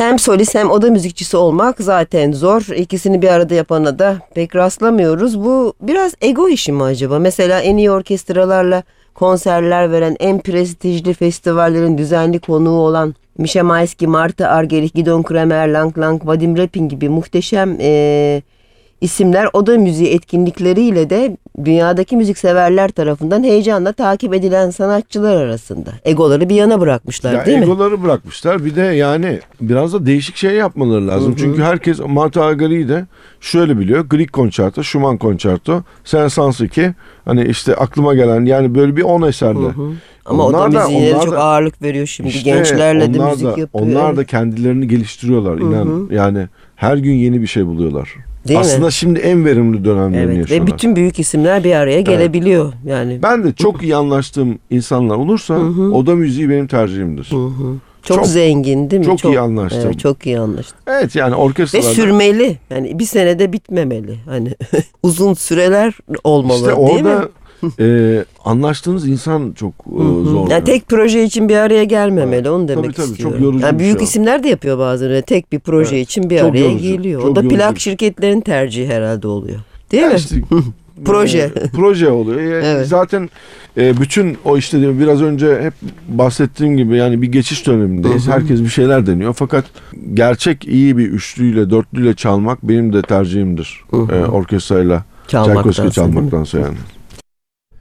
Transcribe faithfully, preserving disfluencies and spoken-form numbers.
hem solist hem oda müzikçisi olmak zaten zor. İkisini bir arada yapana da pek rastlamıyoruz. Bu biraz ego işi mi acaba? Mesela en iyi orkestralarla konserler veren, en prestijli festivallerin düzenli konuğu olan Misha Maisky, Marta Argerich, Gidon Kremer, Lang Lang, Vadim Repin gibi muhteşem e, isimler oda müziği etkinlikleriyle de dünyadaki müzikseverler tarafından heyecanla takip edilen sanatçılar arasında. Egoları bir yana bırakmışlar, ya değil mi? Egoları bırakmışlar. Bir de yani biraz da değişik şey yapmaları lazım. Hı hı. Çünkü herkes Marta Argerich'i de şöyle biliyor. Grieg konçerto, Schumann konçerto, Saint-Saëns iki. Hani işte aklıma gelen yani böyle bir on eserle. Hı hı. Ama onlar oda müziğine da, çok da, ağırlık veriyor şimdi. İşte gençlerle de müzik da, yapıyor. Onlar evet. da kendilerini geliştiriyorlar. İnan. Hı hı. Yani her gün yeni bir şey buluyorlar. Değil Aslında mi? şimdi en verimli dönemlerini evet, yaşıyorlar. Ve bütün büyük isimler bir araya gelebiliyor. Evet. Yani. Ben de çok iyi anlaştığım insanlar olursa hı hı. oda müziği benim tercihimdir. Hı hı. Çok, çok zengin değil mi? Çok, çok iyi anlaştım. Evet, çok iyi anlaştım. Evet yani orkestralarda. Ve sürmeli. Yani bir senede bitmemeli. Hani uzun süreler olmalı işte değil mi? orada e, anlaştığınız insan çok e, zor. Yani tek proje için bir araya gelmemeli. Evet. Onu demek tabii, tabii, istiyorum. Çok yorucu yani büyük şey isimler de yapıyor bazen. Öyle. Tek bir proje evet. için bir çok araya yorucu, geliyor. O da yorucu. plak şirketlerin tercihi herhalde oluyor. Değil ya mi? Işte, proje. E, proje oluyor. Yani evet. Zaten e, bütün o işte biraz önce hep bahsettiğim gibi yani bir geçiş dönemindeyiz. Hı hı. Herkes bir şeyler deniyor. Fakat gerçek iyi bir üçlüyle, dörtlüyle çalmak benim de tercihimdir. Hı hı. E, orkestrayla Tchaikovsky çalmaktansa yani.